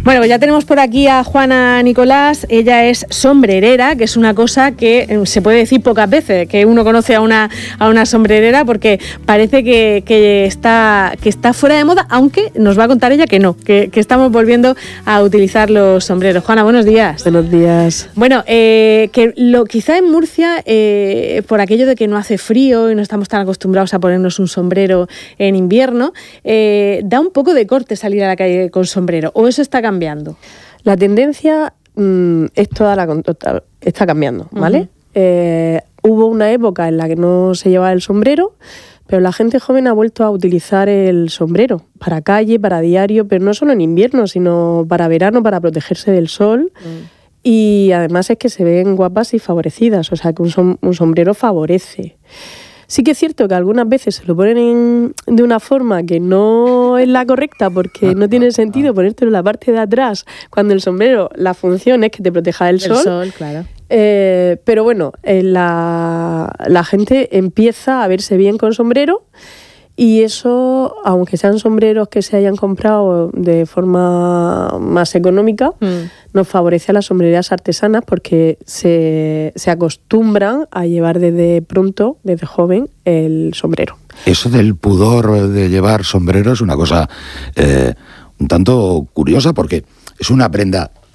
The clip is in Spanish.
Bueno, pues ya tenemos por aquí a Juana Nicolás. Ella es sombrerera, que es una cosa que se puede decir pocas veces, que uno conoce a una sombrerera, porque parece que está fuera de moda, aunque nos va a contar ella que no, que estamos volviendo a utilizar los sombreros. Juana, buenos días. Buenos días. Bueno, quizá en Murcia, por aquello de que no hace frío y no estamos tan acostumbrados a ponernos un sombrero en invierno, da un poco de corte salir a la calle con sombrero, ¿o eso está cambiando? La tendencia está cambiando, ¿vale? Hubo una época en la que no se llevaba el sombrero, pero la gente joven ha vuelto a utilizar el sombrero para calle, para diario, pero no solo en invierno, sino para verano, para protegerse del sol. Y además es que se ven guapas y favorecidas, o sea que un sombrero favorece. Sí que es cierto que algunas veces se lo ponen de una forma que no es la correcta, porque no tiene sentido ponértelo en la parte de atrás cuando el sombrero, la función es que te proteja del sol. El sol, claro. Pero bueno, la gente empieza a verse bien con sombrero, y eso, aunque sean sombreros que se hayan comprado de forma más económica, nos favorece a las sombrerías artesanas, porque se acostumbran a llevar desde pronto, desde joven, el sombrero. Eso del pudor de llevar sombrero es una cosa un tanto curiosa, porque es una prenda